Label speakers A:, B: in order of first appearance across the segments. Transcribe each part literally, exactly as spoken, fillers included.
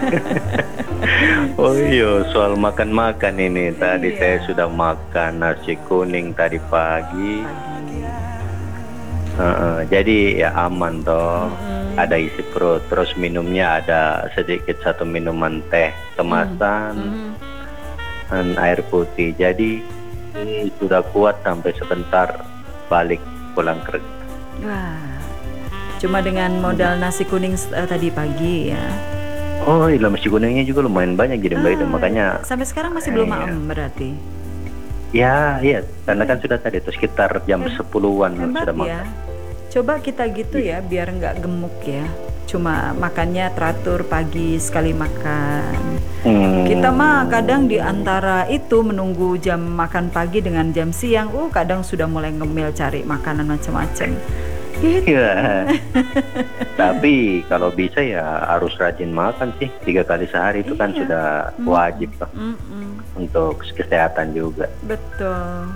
A: Oh iya, soal makan-makan ini. Tadi
B: Iya.
A: saya sudah makan nasi kuning tadi pagi.
B: Pagi.
A: Heeh, jadi ya aman toh.
B: Mm-mm.
A: Ada isi perut. Terus minumnya ada sedikit satu minuman teh kemasan
B: Mm.
A: dan air putih. Jadi ini sudah kuat sampai sebentar balik pulang kerja.
B: Wah, cuma dengan modal nasi kuning uh, tadi pagi ya.
A: Oh iya, nasi kuningnya juga lumayan banyak jadi Mbak Ida.
B: Ah,
A: Makanya
B: sampai sekarang masih belum
A: iya.
B: maem berarti.
A: Ya, iya, karena kan sudah tadi itu sekitar jam
B: Heb-
A: sepuluhan
B: Hebat
A: sudah
B: ya.
A: makan.
B: Coba kita gitu ya, biar nggak gemuk ya. Cuma makannya teratur, pagi sekali makan.
A: Hmm.
B: Kita mah kadang di antara itu menunggu jam makan pagi dengan jam siang, uh kadang sudah mulai ngemil cari makanan macam-macam. Gitu.
A: Iya. Tapi kalau bisa ya harus rajin makan sih, tiga kali sehari itu kan
B: Iya.
A: sudah
B: Mm.
A: wajib loh
B: Mm-mm.
A: untuk kesehatan juga.
B: Betul.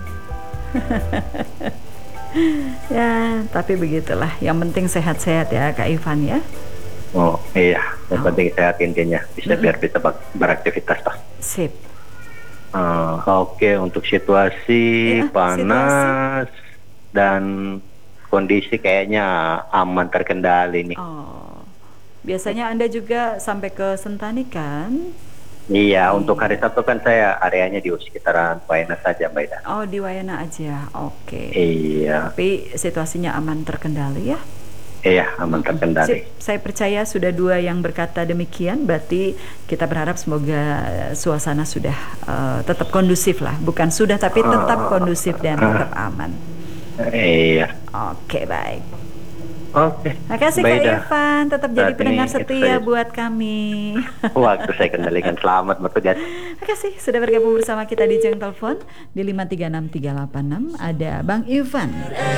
B: Ya, tapi begitulah. Yang penting sehat-sehat ya, Kak Ivan ya.
A: Oh iya, yang
B: Oh.
A: penting sehat intinya, bisa
B: Mm-mm.
A: biar bisa bak- beraktivitas toh.
B: Sip.
A: Eh, Oke, untuk situasi
B: Iya,
A: panas dan kondisi kayaknya aman terkendali nih.
B: Oh. Biasanya Anda juga sampai ke Sentani kan?
A: Iya, untuk hari Sabtu kan saya areanya di sekitaran Waena saja, Mbak Ida.
B: Oh, di Wayana aja. Oke.
A: Iya,
B: Tapi situasinya aman terkendali ya.
A: iya aman terkendali.
B: Sip, saya percaya sudah dua yang berkata demikian, berarti kita berharap semoga suasana sudah eh, tetap kondusif lah, bukan sudah tapi tetap kondusif dan tetap aman.
A: Iya,
B: Oke, baik.
A: oke.
B: Makasih
A: Mbak
B: Kak
A: Ida,
B: Irfan, tetap jadi
A: saat
B: pendengar
A: ini itu
B: setia
A: saja.
B: buat kami.
A: Waktu saya kendalikan, selamat bertugas.
B: Makasih sudah bergabung bersama kita di Jeng Telepon di lima tiga enam tiga delapan enam. Ada Bang Ivan.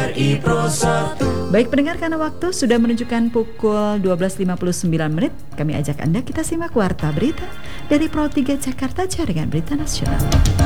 B: Baik pendengar, karena waktu sudah menunjukkan pukul dua belas lima puluh sembilan menit, kami ajak Anda kita simak Warta Berita dari Pro tiga Jakarta, Jaringan Berita Nasional.